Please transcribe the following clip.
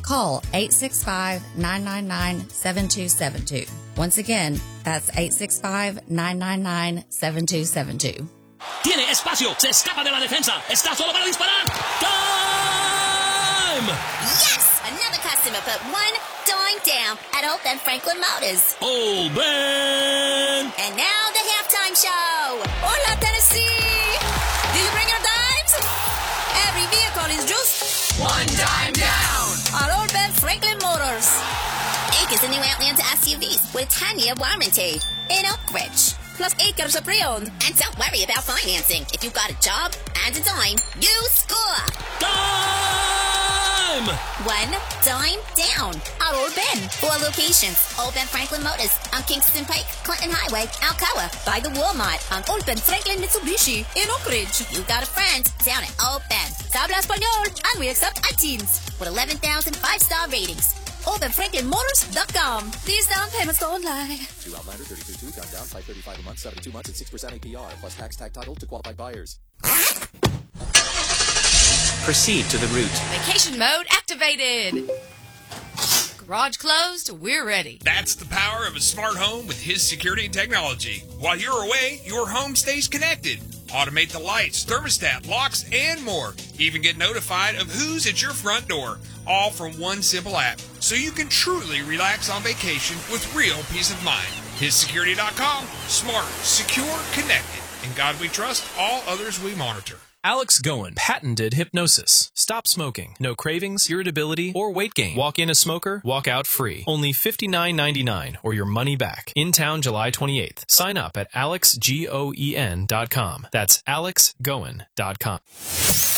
Call 865-999-7272. Once again, that's 865-999-7272. Tiene espacio, se escapa de la defensa, está solo para disparar. ¡Time! Yes! Another customer put one dime down at Old Ben Franklin Motors. Old Ben! And now the halftime show. Hola, Tennessee! Did you bring your dimes? Every vehicle is just one dime down at Old Ben Franklin Motors. Acres of new Atlanta SUVs with 10-year warranty in Oak Ridge. Plus acres of pre-owned. And don't worry about financing. If you've got a job and a dime, you score. Time! One dime down at Old Ben. 4 locations. Old Ben Franklin Motors on Kingston Pike, Clinton Highway, Alcoa. By the Walmart on Old Ben Franklin Mitsubishi in Oak Ridge. You got a friend down at Old Ben. Habla español, and we accept iTeens with 11,000 5-star ratings. OpenFranklinMotors.com. These down payments go online. 2 Outlander 32.2, got down $535 a month, 72 months at 6% APR, plus tax tag title to qualified buyers. Proceed to the route. Vacation mode activated. Garage closed, we're ready. That's the power of a smart home with his security and technology. While you're away, your home stays connected. Automate the lights, thermostat, locks, and more. Even get notified of who's at your front door. All from one simple app, so you can truly relax on vacation with real peace of mind. HisSecurity.com. Smart, secure, connected. In God we trust, all others we monitor. Alex Goen, patented hypnosis. Stop smoking. No cravings, irritability, or weight gain. Walk in a smoker, walk out free. Only $59.99 or your money back. In town July 28th. Sign up at alexgoen.com. That's alexgoen.com.